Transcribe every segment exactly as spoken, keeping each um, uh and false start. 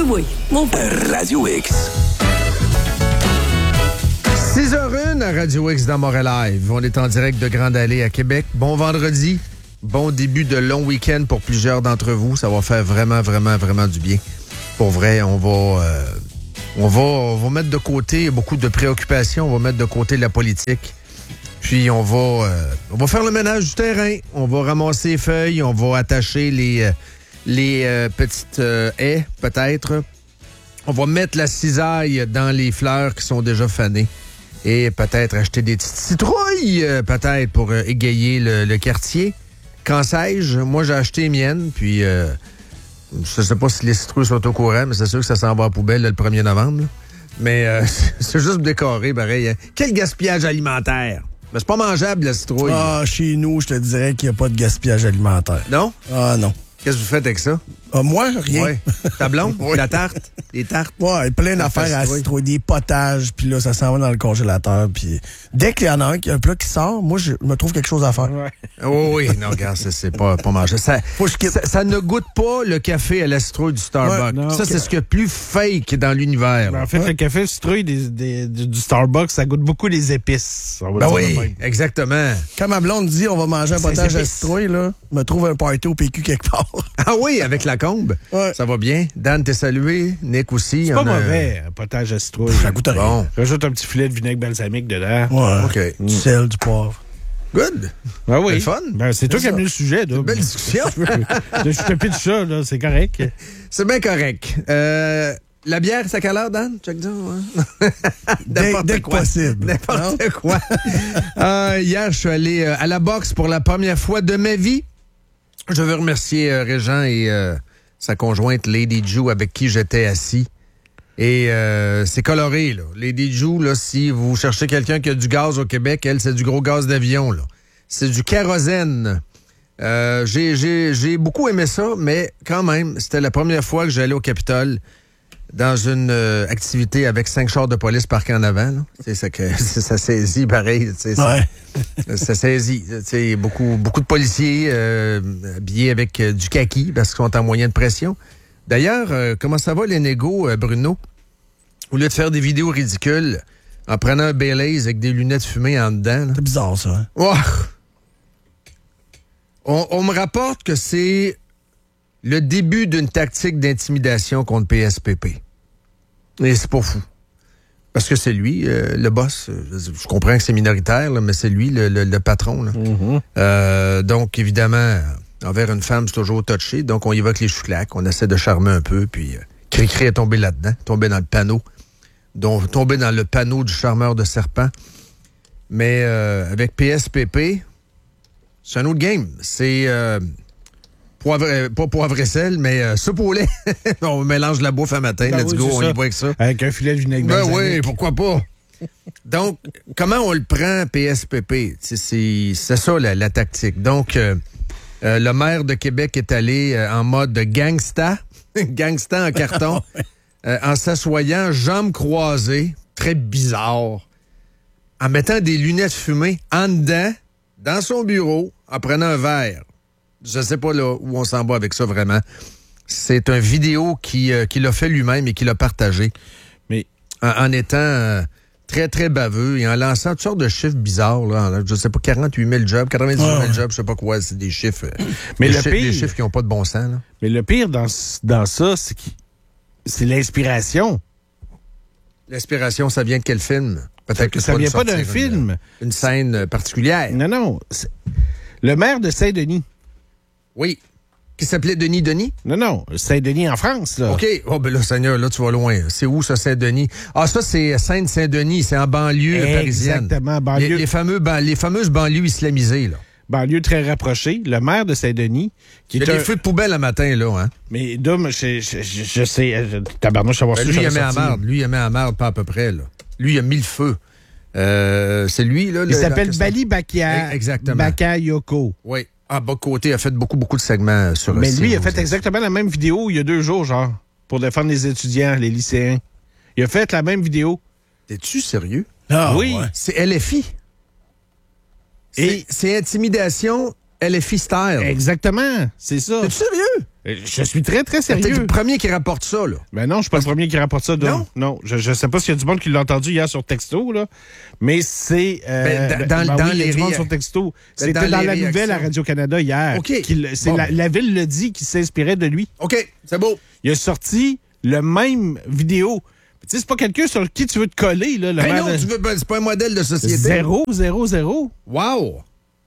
oui, mon frère. Radio X. six heures une à Radio X dans Montréal Live. On est en direct de Grande Allée à Québec. Bon vendredi, bon début de long week-end pour plusieurs d'entre vous. Ça va faire vraiment, vraiment, vraiment du bien. Pour vrai, on va, euh, on va, on va mettre de côté beaucoup de préoccupations. On va mettre de côté la politique. Puis on va, euh, on va faire le ménage du terrain. On va ramasser les feuilles. On va attacher les, euh, les euh, petites euh, haies, peut-être. On va mettre la cisaille dans les fleurs qui sont déjà fanées. Et peut-être acheter des petites citrouilles, euh, peut-être, pour euh, égayer le, le quartier. Qu'en sais-je? Moi, j'ai acheté les miennes, puis euh, je sais pas si les citrouilles sont au courant, mais c'est sûr que ça s'en va à la poubelle là, le premier novembre. Là. Mais euh, c'est juste décoré, pareil. Hein. Quel gaspillage alimentaire! Mais c'est pas mangeable, la citrouille. Ah, chez nous, je te dirais qu'il n'y a pas de gaspillage alimentaire. Non? Ah, non. Qu'est-ce que vous faites avec ça? Ah, moi, rien. Ouais. Ta blonde? Oui. La tarte? Les tartes? Ouais, plein La d'affaires à citrouille. citrouille, des potages, puis là, ça s'en va dans le congélateur. Puis dès qu'il y en a un, qu'il y a un plat qui sort, moi, je me trouve quelque chose à faire. Ouais. Oh oui, non, regarde, c'est, c'est pas, pas manger. Ça, Faut que je quitte. ça, ça ne goûte pas le café à la citrouille du Starbucks. Ouais, non, ça, ok. c'est ce qu'il y a de plus fake dans l'univers. Ben, là. en fait, Ouais. le café citrouille des, des- du, du Starbucks, ça goûte beaucoup les épices. On va Ben dire oui, de même. exactement. Quand ma blonde dit on va manger un C'est potage à épice. citrouille, là, me trouve un party au P Q quelque part. Ah oui, avec la combe. Ouais. Ça va bien. Dan, t'es salué. Nick aussi. C'est On pas a- mauvais, un potage à citrouille. Ça goûte rien. Bon, Rajoute un petit filet de vinaigre balsamique dedans. Ouais. OK. Du sel, du poivre. Good. Ben oui. C'est le fun. Ben, c'est toi qui as ça. mis le sujet. Là. Belle discussion. Je te pitch ça, là, c'est correct. C'est bien correct. Euh, la bière, c'est à quelle heure, Dan? Check ça. Hein? Dès, dès que possible. N'importe Non? quoi. Euh, hier, je suis allé euh, à la boxe pour la première fois de ma vie. Je veux remercier euh, Régent et euh, sa conjointe Lady Ju avec qui j'étais assis. Et euh, c'est coloré, là. Lady Ju, là, si vous cherchez quelqu'un qui a du gaz au Québec, elle, c'est du gros gaz d'avion, là. C'est du kérosène. Euh, j'ai, j'ai, j'ai beaucoup aimé ça, mais quand même, c'était la première fois que j'allais au Capitole dans une euh, activité avec cinq chars de police parqués en avant. Là. C'est ça que c'est- ça saisit pareil. tu sais, ça, Ouais. ça saisit. Tu sais, beaucoup, beaucoup de policiers euh, habillés avec euh, du kaki parce qu'ils sont en moyen de pression. D'ailleurs, euh, comment ça va les négos, euh, Bruno? Au lieu de faire des vidéos ridicules en prenant un Baileys avec des lunettes fumées en dedans. là. C'est bizarre, ça. Hein? Oh! On, on me rapporte que c'est le début d'une tactique d'intimidation contre P S P P. Et c'est pas fou. Parce que c'est lui, euh, le boss. Je, je comprends que c'est minoritaire, là, mais c'est lui, le, le- le patron. Là. Euh, donc, évidemment, envers une femme, c'est toujours touché. Donc, on évoque les chouclacs, on essaie de charmer un peu, puis euh, Cricri est tombé là-dedans, tombé dans le panneau. Donc, tombé dans le panneau du charmeur de serpent. Mais euh, avec P S P P, c'est un autre game. C'est euh, poivre, euh, pas poivre et sel, mais euh, soupe au lait. On mélange la bouffe un matin. Ben Let's oui, go, c'est on ça. y va avec ça. Avec un filet de vinaigre Ben balsamique. oui, pourquoi pas? Donc, comment on le prend, P S P P? C'est, c'est, c'est ça, la, la tactique. Donc, euh, euh, le maire de Québec est allé euh, en mode gangsta, gangsta en carton, euh, en s'assoyant, jambes croisées, très bizarre, en mettant des lunettes fumées en dedans, dans son bureau, en prenant un verre. Je sais pas là où on s'en va avec ça vraiment. C'est un vidéo qui, euh, qu'il a fait lui-même et qu'il a partagé. Mais En, en étant euh, très, très baveux et en lançant toutes sortes de chiffres bizarres. Là, En- je sais pas, quarante-huit mille jobs, quatre-vingt-dix mille Ouais. jobs, je sais pas quoi, c'est des chiffres. euh, Mais des le chi- pire- Des chiffres qui n'ont pas de bon sens. Là. Mais le pire dans, c- dans ça, c'est que c'est l'inspiration. L'inspiration, ça vient de quel film? Peut-être que Ça va vient nous pas d'un sortir film. Une, une scène euh, particulière. Non, non. c'est- Le maire de Saint-Denis. Oui. Qui s'appelait Denis Denis? Non, non. Saint-Denis en France, là. OK. Oh, ben là, Seigneur, là, tu vas loin. C'est où, ça, Saint-Denis? Ah, ça, c'est Sainte-Saint-Denis. C'est en banlieue euh, parisienne. Exactement, banlieue. Les, les, fameux, ban- les fameuses banlieues islamisées, là. Banlieue très rapprochée. Le maire de Saint-Denis, qui Il y est a un... des feux de poubelle le matin, là, hein? Mais Dom, je, je, je, je sais, euh, tabarnouche, savoir Ben, ça, lui, il a j'avais mis à sorti. marde. Lui, il a mis à marde, pas à peu près, là. Lui, il a mis le feu. Euh, c'est lui, là. Il le- s'appelle la- Bali Bakia. Exactement. Bakayoko. Oui. Ah, Boc-Côté a fait beaucoup, beaucoup de segments sur Mais C lui, il a N O. fait exactement la même vidéo il y a deux jours, genre, pour défendre les étudiants, les lycéens. Il a fait la même vidéo. T'es-tu sérieux? Ah, Oui. ouais. C'est L F I. Et- C'est, c'est intimidation L F I style. Exactement, c'est ça. T'es sérieux? Je suis très, très sérieux. T'es le premier qui rapporte ça, là. Ben non, je suis pas le premier qui rapporte ça. Donc, Non? Non, je, je sais pas s'il y a du monde qui l'a entendu hier sur texto, là, mais c'est... Euh, Ben, dans- ben dans oui, il y a les du monde ré- sur texto. Ben, C'était dans dans, les la nouvelle réactions. à Radio-Canada hier. OK. qu'il- c'est Bon, la, ben. la ville le dit qu'il s'inspirait de lui. OK, c'est beau. Il a sorti le même vidéo. Tu sais, c'est pas quelqu'un sur qui tu veux te coller, là. Le Ben maire non, de- tu veux, ben, c'est pas un modèle de société. Zéro, zéro, zéro. Wow!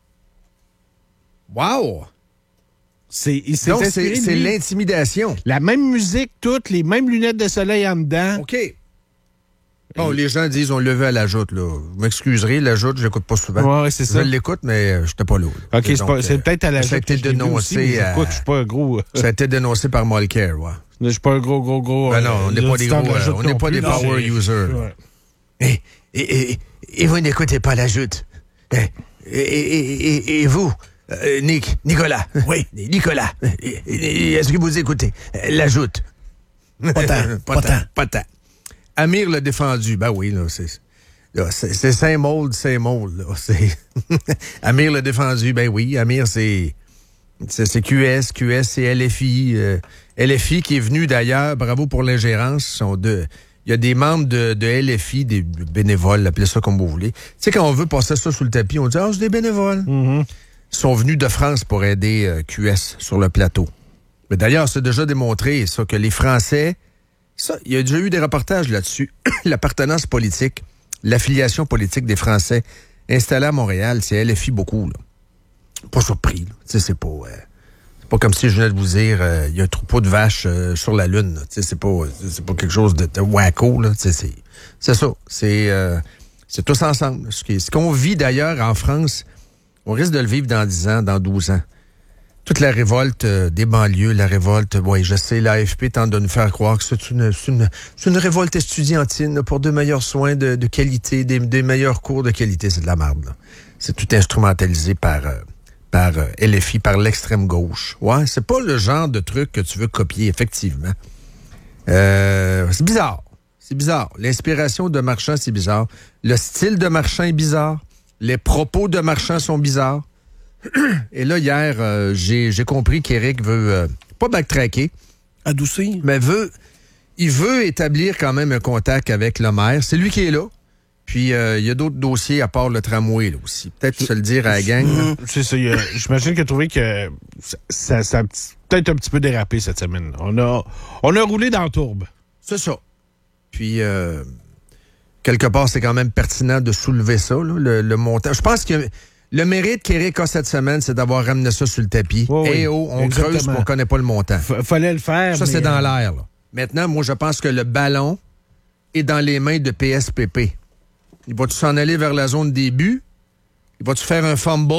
Wow! C'est, il s'est Donc, inspiré c'est de c'est lui. l'intimidation. La même musique, toutes, les mêmes lunettes de soleil en dedans. OK. Bon, les gens disent on le veut à la joute, là. Vous m'excuserez, la joute, je l'écoute pas souvent. Ouais, c'est Je ça. l'écoute, mais euh, j'étais pas là. là. OK, c'est, Donc, pas- c'est euh, peut-être à la ça a joute que été je l'ai vu aussi, mais dénoncé. à- écoute, je suis pas un gros... Ça a été dénoncé par Molker, ouais. Je suis pas un gros, gros, gros... Ben non, on n'est pas des auditeur gros, de la euh, joute on n'est non pas plus, des là. power C'est- users. Ouais. Et, et, et, et vous n'écoutez pas la joute. Et, et, et, et- et vous, euh, Nick, Nicolas. Oui. Nicolas. et- et- Est-ce que vous écoutez euh, la joute? Pas tant, pas, pas tant. tant. Pas tant. Amir l'a défendu. Ben oui, là, c'est... Là, c'est, c'est Saint-Maud, Saint-Maud, là. C'est... Amir l'a défendu. Ben oui, Amir, c'est... C'est, c'est Q S, Q S, c'est L F I. euh, L F I qui est venu d'ailleurs, bravo pour l'ingérence. Sont deux. Il y a des membres de, de L F I, des bénévoles, appelez ça comme vous voulez. Tu sais, quand on veut passer ça sous le tapis, on dit « Ah, c'est des bénévoles. Mhm. Ils sont venus de France pour aider euh, Q S sur le plateau. Mais d'ailleurs, c'est déjà démontré, ça, que les Français... Ça, il y a déjà eu des reportages là-dessus. L'appartenance politique, l'affiliation politique des Français installés à Montréal, c'est L F I beaucoup, là. Pas surpris, là. Tu sais, c'est pas... euh, c'est pas comme si je venais de vous dire, euh, il y a un troupeau de vaches euh, sur la Lune, là. Tu sais, c'est pas, c'est pas quelque chose de, de wacko, là. Tu sais, c'est, c'est ça. C'est, euh, c'est tous ensemble. Ce, qui, ce qu'on vit d'ailleurs en France, on risque de le vivre dans dix ans, dans douze ans. Toute la révolte euh, des banlieues, la révolte, oui, je sais, l'A F P tente de nous faire croire que c'est une, c'est une, c'est une révolte estudiantine là, pour de meilleurs soins de, de qualité, des, des meilleurs cours de qualité. C'est de la merde, là. C'est tout instrumentalisé par, euh, par euh, L F I, par l'extrême gauche. Ouais, c'est pas le genre de truc que tu veux copier, effectivement. Euh, c'est bizarre. C'est bizarre. L'inspiration de Marchand, c'est bizarre. Le style de Marchand est bizarre. Les propos de Marchand sont bizarres. Et là, hier, euh, j'ai, j'ai compris qu'Éric veut euh, pas backtracker, Adoucir. mais veut, il veut établir quand même un contact avec le maire. C'est lui qui est là. Puis, euh, il y a d'autres dossiers à part le tramway, là aussi. Peut-être se le dire à la gang. là. C'est ça. il y a- J'imagine qu'il a trouvé que ça, ça, ça a petit- peut-être un petit peu dérapé cette semaine. On a, on a roulé dans la tourbe. C'est ça. Puis, euh, quelque part, c'est quand même pertinent de soulever ça, là, le, le montant. Je pense que le mérite qu'Éric a cette semaine, c'est d'avoir ramené ça sur le tapis. Oui, oui, Et oh, on exactement. creuse, mais on connaît pas le montant. F- fallait le faire. Ça, mais, c'est dans euh, l'air, là. Maintenant, moi, je pense que le ballon est dans les mains de P S P P. Il va-tu s'en aller vers la zone des buts? Il va-tu faire un fumble?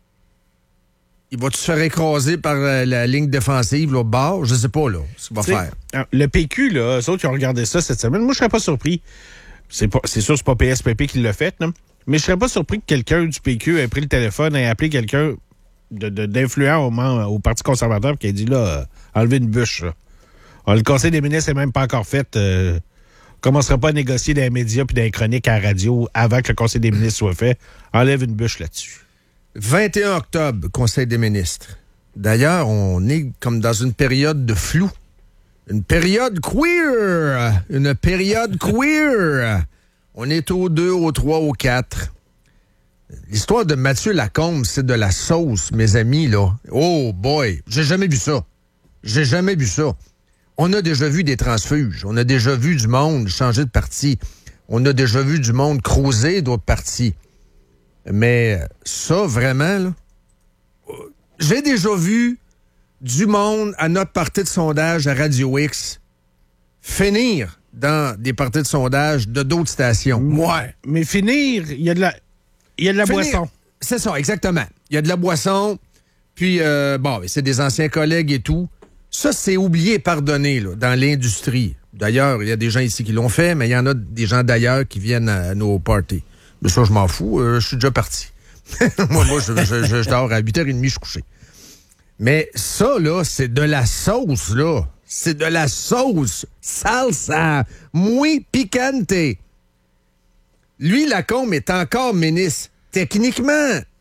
Il va-tu se faire écraser par la, la ligne défensive, là, au bord? Je sais pas, là, ce qu'il va Tu sais, faire. euh, Le P Q, là, eux autres qui ont regardé ça cette semaine, moi, je serais pas surpris. C'est, pas, c'est sûr, c'est pas P S P P qui l'a fait, là, mais je serais pas surpris que quelqu'un du P Q ait pris le téléphone et ait appelé quelqu'un de, de, d'influent au, man- au Parti conservateur qui a dit, là, euh, enlever une bûche, là. Ah, le Conseil des ministres n'est même pas encore fait. Euh, on commencera pas à négocier dans les médias puis dans les chroniques à la radio avant que le Conseil des ministres soit fait. Enlève une bûche là-dessus. vingt et un octobre, Conseil des ministres. D'ailleurs, on est comme dans une période de flou. Une période queer. Une période queer. On est au deux, au trois, au quatre. L'histoire de Mathieu Lacombe, c'est de la sauce, mes amis, là. Oh boy, j'ai jamais vu ça. J'ai jamais vu ça. On a déjà vu des transfuges. On a déjà vu du monde changer de parti. On a déjà vu du monde creuser d'autres partis. Mais ça, vraiment, là, j'ai déjà vu du monde à notre partie de sondage à Radio X finir dans des parties de sondage de d'autres stations. Ouais. Mais finir, il y a de la, il y a de la Finir, boisson. C'est ça, exactement. Il y a de la boisson, puis, euh, bon, c'est des anciens collègues et tout. Ça, c'est oublié et pardonné là, dans l'industrie. D'ailleurs, il y a des gens ici qui l'ont fait, mais il y en a des gens d'ailleurs qui viennent à, à nos parties. Mais ça, je m'en fous, euh, je suis déjà parti. moi, moi, je, je, je, je dors à huit heures trente, je suis couché. Mais ça, là, c'est de la sauce, là. C'est de la sauce. Salsa. Muy picante. Lui, Lacombe est encore ministre. Techniquement,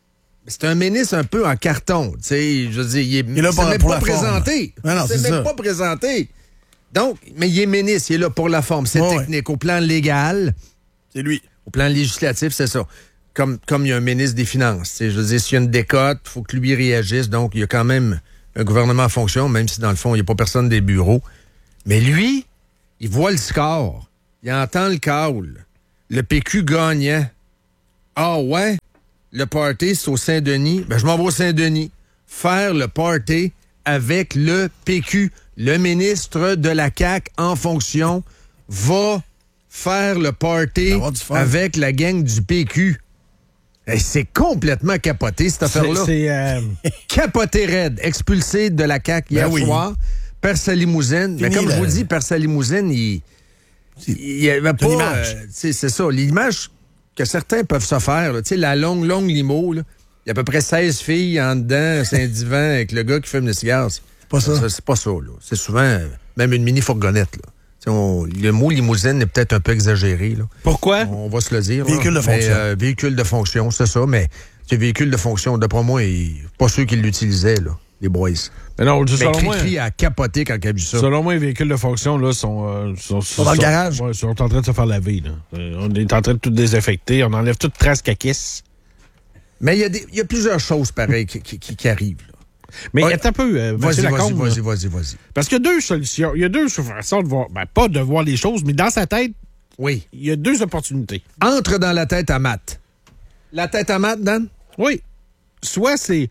c'est un ministre un peu en carton. Tu sais, je veux dire, il est, il est là pour, même pour pas la présenté. Non, non, c'est c'est même ça. pas présenté. Donc, mais il est ministre, il est là pour la forme. C'est ouais, technique. Ouais. Au plan légal, c'est lui. Au plan législatif, c'est ça. Comme, comme il y a un ministre des Finances. Tu sais, je veux dire, s'il y a une décote, il faut que lui réagisse. Donc, il y a quand même un gouvernement en fonction, même si dans le fond, il n'y a pas personne des bureaux. Mais lui, il voit le score. Il entend le call. Le P Q gagnant. Ah ouais? Le party, c'est au Saint-Denis. Ben, je m'en vais au Saint-Denis. Faire le party avec le P Q. Le ministre de la C A Q en fonction va faire le party avec la gang du P Q. Hey, c'est complètement capoté, cette affaire-là. C'est, c'est euh... capoté raide. Expulsé de la C A Q hier ben oui. soir. Persa-Limousine. Mais comme là. Je vous dis, Persa-Limousine, il... Il n'y avait pas... Euh, c'est ça. L'image que certains peuvent se faire, tu sais, la longue, longue limo, là, il y a à peu près seize filles en dedans, c'est un divan avec le gars qui fume des cigares. C'est pas ça. ça c'est pas ça, là. C'est souvent euh, même une mini-fourgonnette, là. On, le mot limousine est peut-être un peu exagéré, là. Pourquoi? On va se le dire. Véhicule là. de fonction. Mais, euh, véhicule de fonction, c'est ça, mais c'est véhicule de fonction. D'après moi, il... pas ceux qui l'utilisaient, là, les boys. Mais non, mais selon moi, Cri-Cri a capoté quand il a vu ça. Selon moi, les véhicules de fonction là, sont, euh, sont, sont dans le garage. Ouais, sont en train de se faire laver. Là. Euh, on est en train de tout désinfecter. On enlève toute trace caquisse. Mais il y, y a plusieurs choses pareilles qui, qui, qui arrivent. Là. Mais ouais. attends un peu, euh, vas-y, vas-y, Lacombe, vas-y, vas-y, vas-y. Parce qu'il y a deux solutions. Il y a deux façons de voir. Ben, pas de voir les choses, mais dans sa tête, oui. Il y a deux opportunités. Entre dans la tête à Matt. La tête à Matt, Dan? Oui. Soit c'est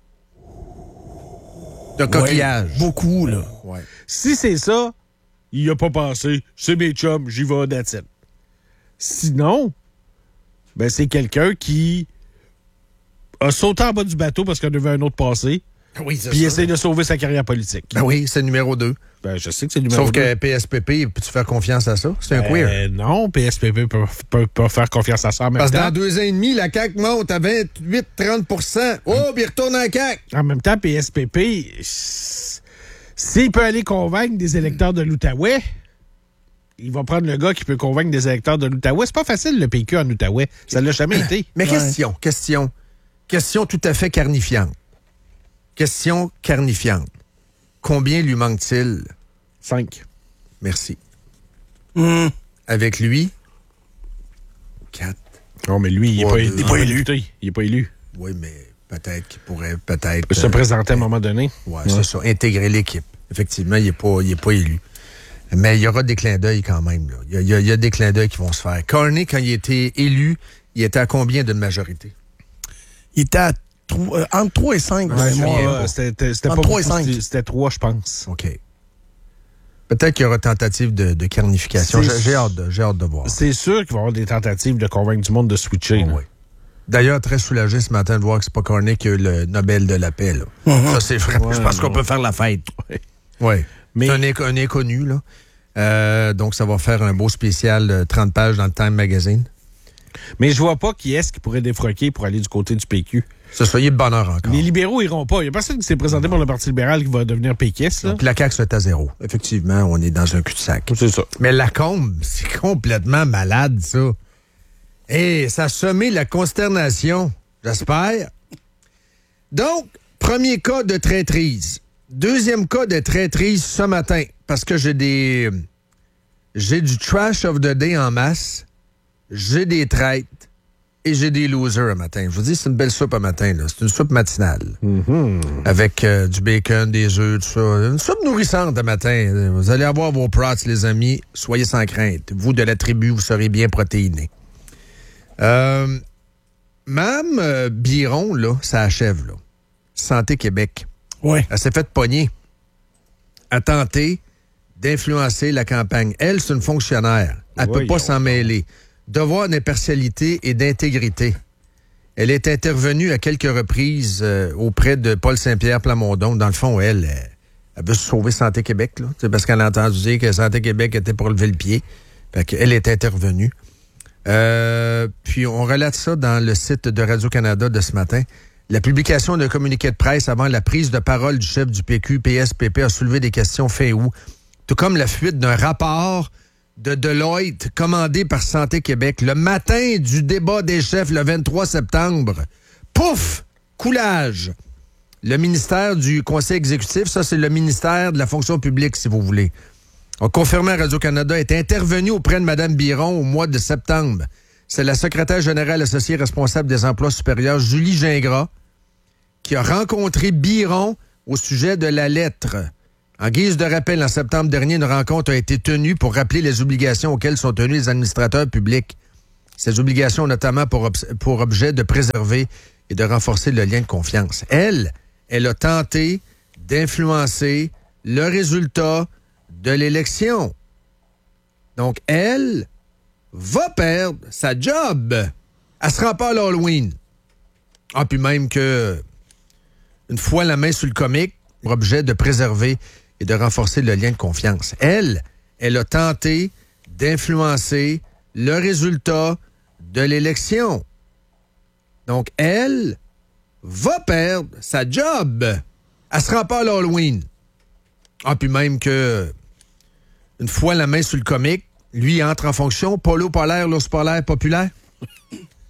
de coquillage. Ouais, beaucoup, là. Ouais. Si c'est ça, il n'y a pas pensé. C'est mes chums, j'y vais, that's it. Sinon, ben c'est quelqu'un qui a sauté en bas du bateau parce qu'on avait un autre passé. Oui, c'est Puis ça. il essaie de sauver sa carrière politique. Ben oui, c'est numéro deux. Ben, je sais que c'est numéro Sauf deux. Sauf que P S P P, peux-tu faire confiance à ça? C'est un ben, queer. Non, P S P P peut, peut, peut faire confiance à ça en même Parce temps. Parce que dans deux ans et demi, la C A Q monte à vingt-huit à trente pour cent. Oh, puis il retourne à la C A Q. En même temps, P S P P, s'il peut aller convaincre des électeurs de l'Outaouais, il va prendre le gars qui peut convaincre des électeurs de l'Outaouais. C'est pas facile, le P Q en Outaouais. Ça l'a jamais été. Mais ouais. question, question. Question tout à fait carnifiante. Question carnifiante. Combien lui manque-t-il? Cinq. Merci. Mmh. Avec lui, quatre. Non, mais lui, il n'est ouais, pas, pas, pas élu. Il n'est pas élu. Oui, mais peut-être qu'il pourrait peut-être... Se euh, présenter à un moment donné. Oui, ouais. c'est ça. Intégrer l'équipe. Effectivement, il n'est pas, pas élu. Mais il y aura des clins d'œil quand même. Là. Il, y a, il, y a, il y a des clins d'œil qui vont se faire. Carney, quand il était élu, il était à combien d'une majorité? Il était à Tro- euh, entre trois et cinq. Ouais, moi, c'était, c'était entre pas trois et cinq. C'était, c'était trois, je pense. OK. Peut-être qu'il y aura tentative de, de carnification. J'ai, j'ai, hâte de, j'ai hâte de voir. C'est sûr qu'il va y avoir des tentatives de convaincre du monde de switcher. Oh, oui. D'ailleurs, très soulagé ce matin de voir que c'est pas Carney qui a eu le Nobel de la paix. Là. Mm-hmm. Ça, c'est vrai. Ouais, je pense non. qu'on peut faire la fête. Oui. Ouais. Mais... C'est un, inc- un inconnu, là. Euh, donc, ça va faire un beau spécial de trente pages dans le Time Magazine. Mais je vois pas qui est-ce qui pourrait défroquer pour aller du côté du P Q. Ça, soyez de bonheur encore. Les libéraux iront pas. Il n'y a personne qui s'est présenté pour le Parti libéral qui va devenir péquiste. Là. Donc, la C A Q, c'est à zéro. Effectivement, on est dans un cul-de-sac. C'est ça. Mais Lacombe, c'est complètement malade, ça. Et ça a semé la consternation, j'espère. Donc, premier cas de traîtrise. Deuxième cas de traîtrise ce matin, parce que j'ai des... J'ai du trash of the day en masse. J'ai des traites. Et j'ai des losers un matin. Je vous dis, c'est une belle soupe un matin. Là. C'est une soupe matinale. Mm-hmm. Avec euh, du bacon, des œufs, tout ça. Une soupe nourrissante un matin. Vous allez avoir vos prots, les amis. Soyez sans crainte. Vous, de la tribu, vous serez bien protéinés. Euh, Mme euh, Biron, là, ça achève, là. Santé Québec. Oui. Elle s'est faite pogner. A tenté d'influencer la campagne. Elle, c'est une fonctionnaire. Elle ne peut pas s'en mêler. Devoir d'impartialité et d'intégrité. Elle est intervenue à quelques reprises euh, auprès de Paul Saint-Pierre Plamondon. Dans le fond, elle, elle, elle veut se sauver Santé Québec, là. C'est parce qu'elle a entendu dire que Santé Québec était pour lever le pied. Fait qu'elle est intervenue. Euh, puis on relate ça dans le site de Radio-Canada de ce matin. La publication d'un communiqué de presse avant la prise de parole du chef du P Q, P S P P, a soulevé des questions fin août, tout comme la fuite d'un rapport de Deloitte commandé par Santé Québec le matin du débat des chefs le vingt-trois septembre. Pouf! Coulage. Le ministère du Conseil exécutif, ça, c'est le ministère de la fonction publique, si vous voulez, a confirmé à Radio-Canada, est intervenu auprès de Mme Biron au mois de septembre. C'est la secrétaire générale associée responsable des emplois supérieurs, Julie Gingras, qui a rencontré Biron au sujet de la lettre. En guise de rappel, en septembre dernier, une rencontre a été tenue pour rappeler les obligations auxquelles sont tenus les administrateurs publics. Ces obligations ont notamment pour, ob- pour objet de préserver et de renforcer le lien de confiance. Elle, elle a tenté d'influencer le résultat de l'élection. Donc, elle va perdre sa job. Elle se rend pas à l'Halloween. Ah, puis même que, une fois la main sur le comique, pour objet de préserver et de renforcer le lien de confiance. Elle, elle a tenté d'influencer le résultat de l'élection. Donc, elle va perdre sa job. Elle se rend pas à l'Halloween. Ah, puis même que, une fois la main sur le comique, lui entre en fonction, polo polaire, l'ours polaire populaire.